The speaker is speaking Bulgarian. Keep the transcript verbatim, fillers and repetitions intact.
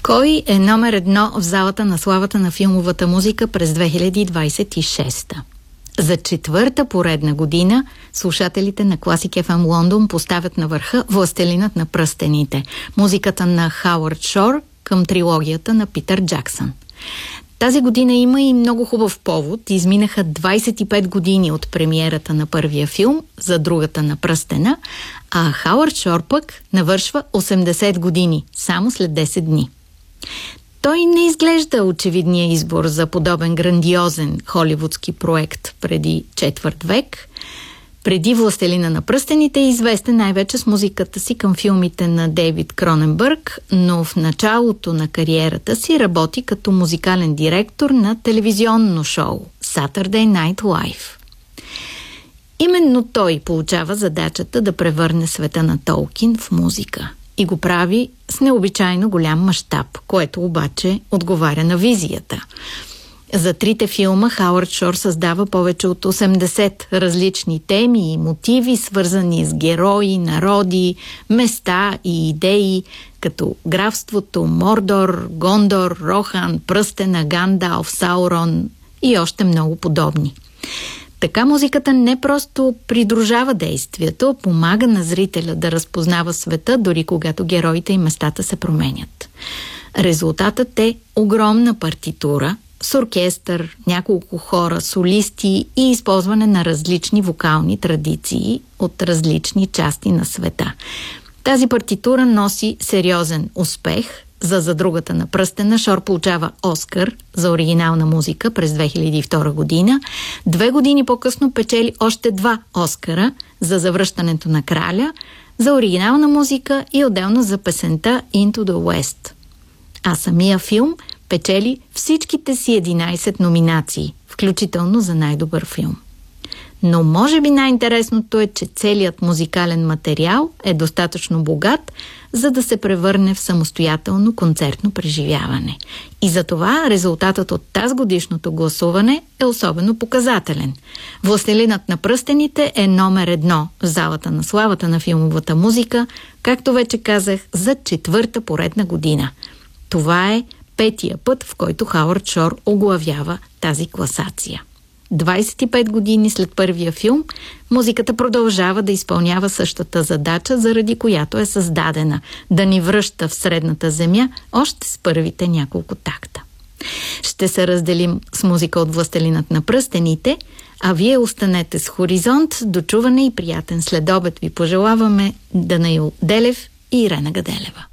Кой е номер едно в залата на славата на филмовата музика през две хиляди двадесет и шеста? За четвърта поредна година слушателите на Classic еф ем Лондон поставят на върха Властелинът на пръстените, музиката на Хауърд Шор към трилогията на Питър Джаксън. Тази година има и много хубав повод. Изминаха двадесет и пет години от премиерата на първия филм за другата на пръстена, а Хауърд Шор пък навършва осемдесет години, само след десет дни. Той не изглежда очевидния избор за подобен грандиозен холивудски проект преди четвърт век. Преди Властелина на пръстените е известен най-вече с музиката си към филмите на Дейвид Кроненбърг, но в началото на кариерата си работи като музикален директор на телевизионно шоу Saturday Night Live. Именно той получава задачата да превърне света на Толкин в музика. И го прави с необичайно голям мащаб, което обаче отговаря на визията. За трите филма Хауърд Шор създава повече от осемдесет различни теми и мотиви, свързани с герои, народи, места и идеи, като графството Мордор, Гондор, Рохан, Пръстена, Гандалф, Саурон и още много подобни. Така музиката не просто придружава действието, помага на зрителя да разпознава света, дори когато героите и местата се променят. Резултатът е огромна партитура с оркестър, няколко хора, солисти и използване на различни вокални традиции от различни части на света. Тази партитура носи сериозен успех. За За другата на пръстена Шор получава Оскар за оригинална музика през две хиляди и втора година. Две години по-късно печели още два Оскара за Завръщането на краля, за оригинална музика и отделно за песента Into the West. А самия филм печели всичките си единадесет номинации, включително за най-добър филм. Но може би най-интересното е, че целият музикален материал е достатъчно богат, за да се превърне в самостоятелно концертно преживяване. И затова резултатът от тази годишното гласуване е особено показателен. Властелинът на пръстените е номер едно в залата на славата на филмовата музика, както вече казах, за четвърта поредна година. Това е петия път, в който Хауърд Шор оглавява тази класация. двадесет и пет години след първия филм, музиката продължава да изпълнява същата задача, заради която е създадена – да ни връща в средната земя още с първите няколко такта. Ще се разделим с музика от Властелинът на пръстените, а вие останете с Хоризонт. До чуване и приятен следобед ви пожелаваме Данаил Делев и Ирена Гаделева.